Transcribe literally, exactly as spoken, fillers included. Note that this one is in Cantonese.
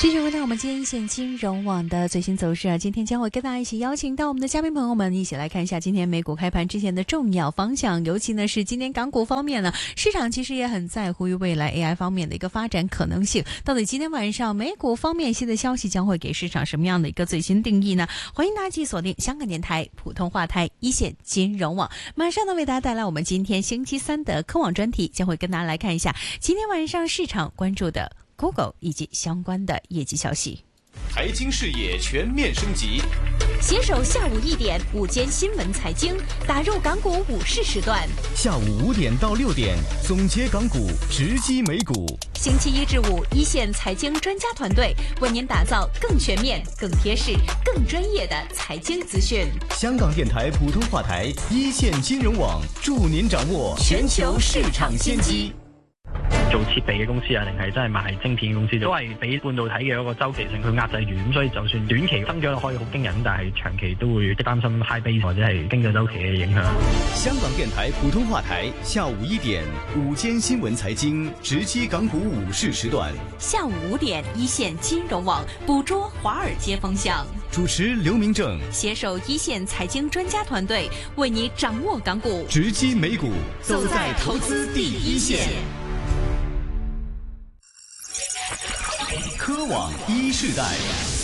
继续回到我们今天一线金融网的最新走势啊，今天将会跟大家一起邀请到我们的嘉宾朋友们一起来看一下今天美股开盘之前的重要方向，尤其呢是今天港股方面呢，市场其实也很在乎于未来 A I 方面的一个发展可能性，到底今天晚上美股方面新的消息将会给市场什么样的一个最新定义呢？欢迎大家继续锁定香港电台普通话台一线金融网，马上呢为大家带来我们今天星期三的科网专题，将会跟大家来看一下今天晚上市场关注的Google 以及相关的业绩消息。 财经视野全面升级， 携手下午一点午间新闻财经，打入港股午市时段。 下午五点到六点，总结港股，直击美股。 星期一至五，一线财经专家团队为您打造更全面、更贴市、更专业的财经资讯。 香港電台普通話台一線金融網，助您掌握全球市場先機。 做設備嘅公司啊，定係真係賣晶片公司，都係俾半導體嘅一個周期性去壓制住，咁所以就算短期增長可以好驚人，但係長期都會擔心 high base 或者係經濟周期嘅影響。 香港電台普通話台下午一點午間新聞財經，直擊港股午市時段。 下午五點，一線金融網捕捉華爾街風向。 主持劉明正， 攜手一線財經專家團隊，為你掌握港股， 直擊美股，走在投資第一線。科網一世代。